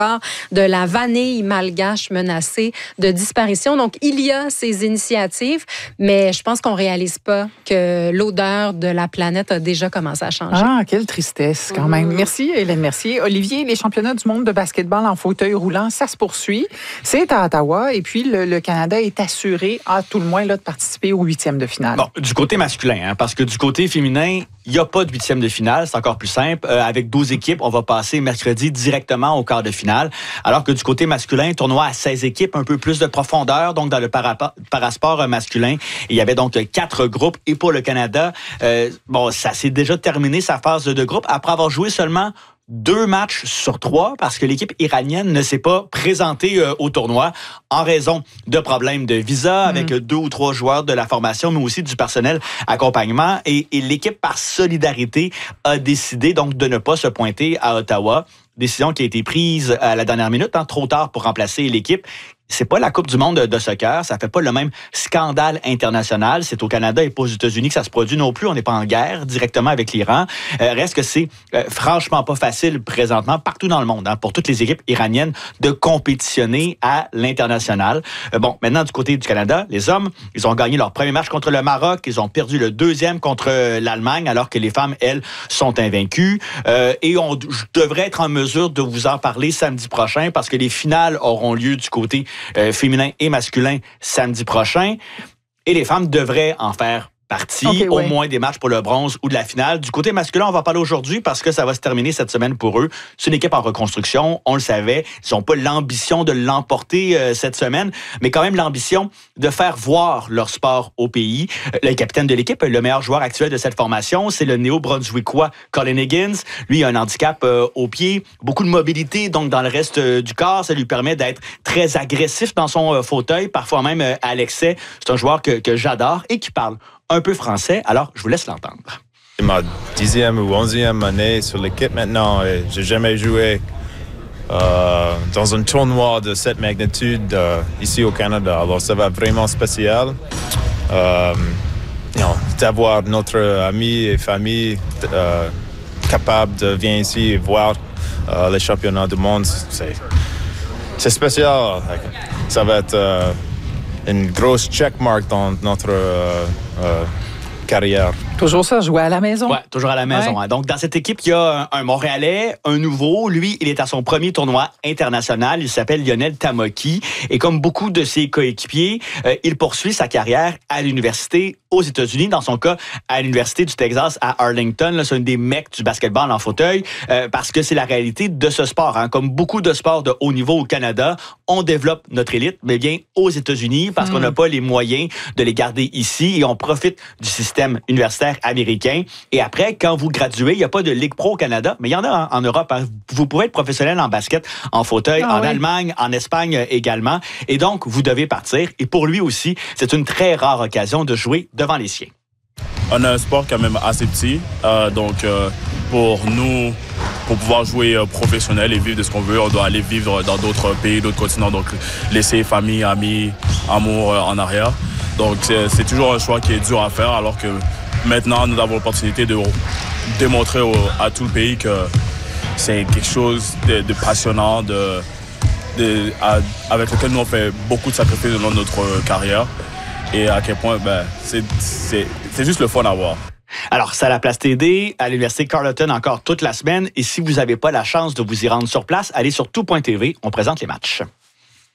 de la vanille malgache menacée de disparition. Donc, il y a ces initiatives, mais je pense qu'on ne réalise pas que l'odeur de la planète a déjà commencé à changer. Ah, quelle tristesse quand même. Merci, Hélène Mercier. Olivier, les championnats du monde de basketball en fauteuil roulant, ça se poursuit. C'est à Ottawa et puis le Canada est assuré, à tout le moins, là, de participer au 8e de finale. Bon, du côté masculin, parce que du côté féminin, il n'y a pas de 8e de finale, c'est encore plus simple. Avec 12 équipes, on va passer mercredi directement au quart de finale. Alors que du côté masculin, tournoi à 16 équipes, un peu plus de profondeur, donc dans le parasport masculin. Il y avait donc 4 groupes. Et pour le Canada, ça s'est déjà terminé sa phase de groupe après avoir joué seulement 2 matchs sur 3 parce que l'équipe iranienne ne s'est pas présentée au tournoi en raison de problèmes de visa avec 2 ou 3 joueurs de la formation, mais aussi du personnel accompagnement. Et l'équipe, par solidarité, a décidé donc de ne pas se pointer à Ottawa. Décision qui a été prise à la dernière minute, trop tard pour remplacer l'équipe. C'est pas la Coupe du monde de soccer, ça fait pas le même scandale international. C'est au Canada et pas aux États-Unis que ça se produit non plus. On n'est pas en guerre directement avec l'Iran. Reste que c'est franchement pas facile présentement partout dans le monde pour toutes les équipes iraniennes de compétitionner à l'international. Maintenant du côté du Canada, les hommes, ils ont gagné leur premier match contre le Maroc, ils ont perdu le deuxième contre l'Allemagne, alors que les femmes, elles, sont invaincues. Et on devrait être en mesure de vous en parler samedi prochain parce que les finales auront lieu du côté féminin et masculin samedi prochain. Et les femmes devraient en faire partie, au moins des matchs pour le bronze ou de la finale. Du côté masculin, on va parler aujourd'hui parce que ça va se terminer cette semaine pour eux. C'est une équipe en reconstruction, on le savait. Ils n'ont pas l'ambition de l'emporter cette semaine, mais quand même l'ambition de faire voir leur sport au pays. Le capitaine de l'équipe, le meilleur joueur actuel de cette formation, c'est le néo-brunswickois Colin Higgins. Lui, il a un handicap au pied, beaucoup de mobilité donc dans le reste du corps. Ça lui permet d'être très agressif dans son fauteuil, parfois même à l'excès. C'est un joueur que j'adore et qui parle un peu français, alors je vous laisse l'entendre. C'est ma 10e ou 11e année sur l'équipe maintenant et j'ai jamais joué dans un tournoi de cette magnitude ici au Canada. Alors ça va vraiment spécial d'avoir notre ami et famille capable de venir ici et voir les championnats du monde. C'est spécial. Ça va être une grosse checkmark dans notre carrière. Toujours ça, jouer à la maison. Oui, toujours à la maison. Ouais. Donc, dans cette équipe, il y a un Montréalais, un nouveau. Lui, il est à son premier tournoi international. Il s'appelle Lionel Tamoki. Et comme beaucoup de ses coéquipiers, il poursuit sa carrière à l'université aux États-Unis. Dans son cas, à l'université du Texas à Arlington. Là, c'est un des mecs du basketball en fauteuil parce que c'est la réalité de ce sport. Comme beaucoup de sports de haut niveau au Canada, on développe notre élite, mais bien aux États-Unis parce qu'on n'a pas les moyens de les garder ici et on profite du système universitaire américain. Et après, quand vous graduez, il n'y a pas de Ligue Pro au Canada, mais il y en a en Europe. Vous pouvez être professionnel en basket, en fauteuil, en Allemagne, en Espagne également. Et donc, vous devez partir. Et pour lui aussi, c'est une très rare occasion de jouer devant les siens. On a un sport quand même assez petit. Pour nous, pour pouvoir jouer professionnel et vivre de ce qu'on veut, on doit aller vivre dans d'autres pays, d'autres continents. Donc, laisser famille, amis, amour en arrière. Donc, c'est toujours un choix qui est dur à faire, alors que maintenant, nous avons l'opportunité de démontrer à tout le pays que c'est quelque chose de passionnant, avec lequel nous, on fait beaucoup de sacrifices dans notre carrière. Et à quel point, c'est juste le fun à voir. Alors, c'est à la Place TD, à l'Université Carleton encore toute la semaine. Et si vous n'avez pas la chance de vous y rendre sur place, allez sur tout.tv, on présente les matchs.